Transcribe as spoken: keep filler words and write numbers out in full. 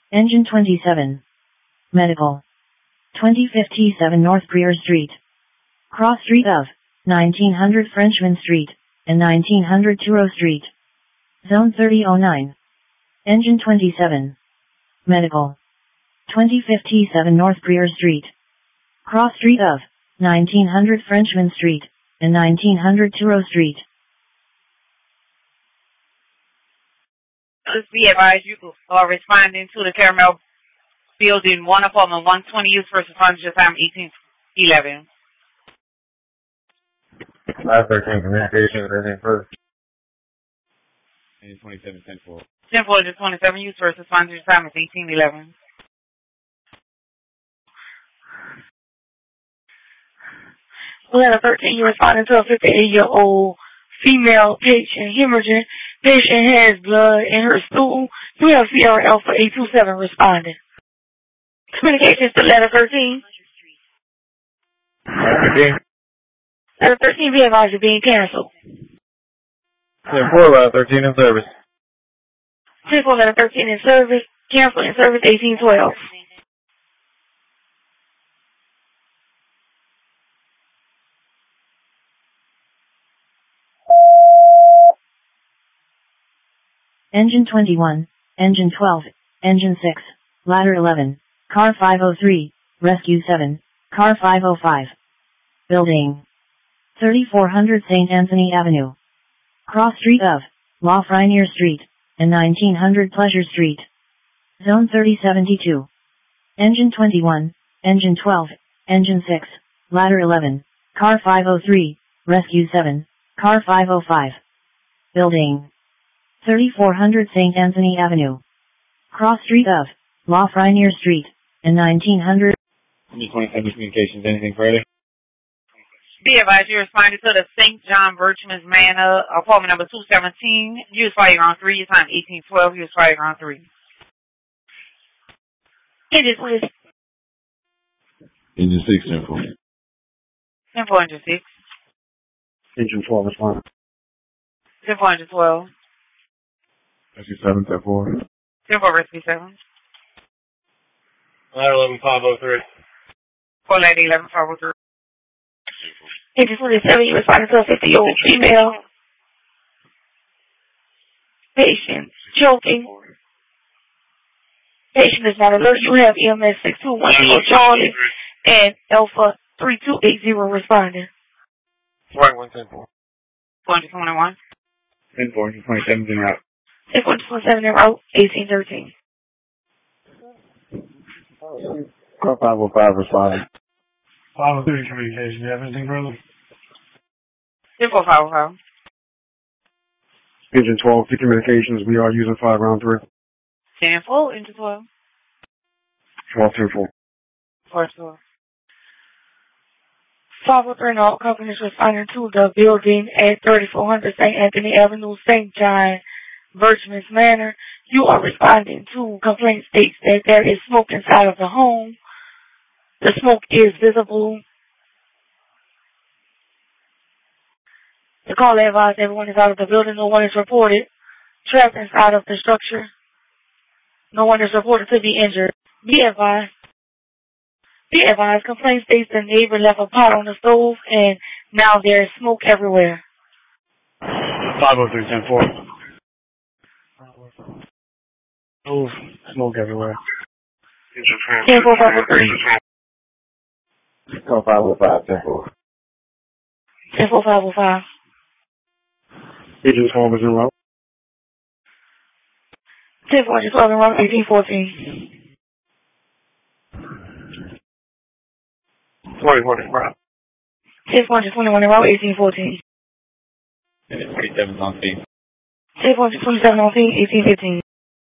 Engine twenty-seven. Medical. twenty fifty-seven North Greer Street. Cross Street of nineteen hundred Frenchman Street and nineteen hundred Touro Street. Zone thirty oh nine. Engine twenty-seven. Medical. twenty fifty-seven North Greer Street. Cross Street of nineteen hundred Frenchman Street and nineteen hundred Touro Street. Please be advised you are responding to the Caramel Building one apartment one twenty use first responders time eighteen eleven. five thirteen communications, anything first. Engine twenty-seven, ten four. ten four to twenty-seven use first responders time is eighteen eleven. Letter thirteen, you responding to a fifty-eight-year-old female patient hemorrhaging. Patient has blood in her stool. You have Sierra Alpha eight two seven responding. Communications to letter thirteen. thirteen. Letter thirteen, be advised you're being canceled. ten four, letter thirteen in service. ten four, letter thirteen in service. Cancel in service eighteen twelve. Engine twenty-one, Engine twelve, Engine six, Ladder eleven, Car five oh three, Rescue seven, Car five oh five. Building. thirty-four hundred Saint Anthony Avenue. Cross Street of La Frenier Street and nineteen hundred Pleasure Street. Zone thirty seventy-two. Engine twenty-one, Engine twelve, Engine six, Ladder eleven, Car five oh three, Rescue seven, Car five oh five. Building. thirty-four hundred Saint Anthony Avenue. Cross Street of La Frenier Street and nineteen hundred. Engine twenty-seven communications, anything further? Be advised you responded to the Saint John Birchman's Manor, apartment number two seventeen. Use fire on three, your time eighteen twelve, use fire on three. Engine please. Engine six, ten four. ten four, engine six. Engine twelve, respond. ten four, engine twelve. Rescue seven, ten four. ten four, rescue seven. Ladder eleven, five oh three. four lady eleven, five oh three. Engine twenty-seven, you responding to a fifty-year-old female patient choking. Patient is not alert. You have E M S six two one zero Charlie and Alpha three two eight zero responding. Right one, ten four. four twenty-one. ten four, engine twenty-seven, in route. ten four twenty-seven in route, eighteen thirteen. Car five oh five responding. five oh three communication. You have anything further? ten four, five oh five. Engine twelve, to communications, we are using five round three. ten four, engine twelve. twelve, ten four. four twelve. five oh three all companies responding to the building at thirty-four hundred Saint Anthony Avenue, Saint John Birchman's Manor. You are responding to complaint states that there is smoke inside of the home. The smoke is visible. The call advised everyone is out of the building. No one is reported trapped inside of the structure. No one is reported to be injured. Be advised. Be advised. Complaint states the neighbor left a pot on the stove and now there is smoke everywhere. five oh three, ten four. Stove, smoke everywhere. ten four, five oh three. Car five oh five, ten four. ten four, five oh five. Engine twelve is en route. ten four, twelve in route, eighteen fourteen. twenty-one in route. ten four, twenty-one in route, eighteen fourteen. Engine twenty-seven on scene. ten four, twenty-seven on scene, eighteen fifteen.